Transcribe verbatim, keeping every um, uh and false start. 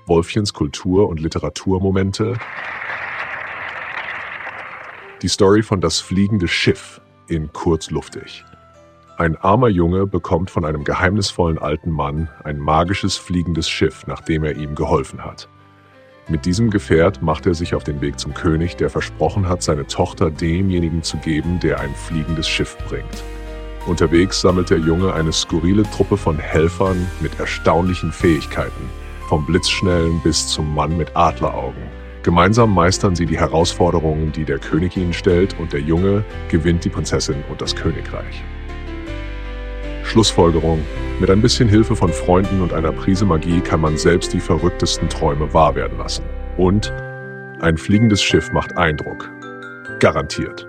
Wolfchens Kultur- und Literaturmomente. Die Story von Das fliegende Schiff in Kurzluftig. Ein armer Junge bekommt von einem geheimnisvollen alten Mann ein magisches fliegendes Schiff, nachdem er ihm geholfen hat. Mit diesem Gefährt macht er sich auf den Weg zum König, der versprochen hat, seine Tochter demjenigen zu geben, der ein fliegendes Schiff bringt. Unterwegs sammelt der Junge eine skurrile Truppe von Helfern mit erstaunlichen Fähigkeiten, vom Blitzschnellen bis zum Mann mit Adleraugen. Gemeinsam meistern sie die Herausforderungen, die der König ihnen stellt, und der Junge gewinnt die Prinzessin und das Königreich. Schlussfolgerung: Mit ein bisschen Hilfe von Freunden und einer Prise Magie kann man selbst die verrücktesten Träume wahr werden lassen. Und ein fliegendes Schiff macht Eindruck. Garantiert.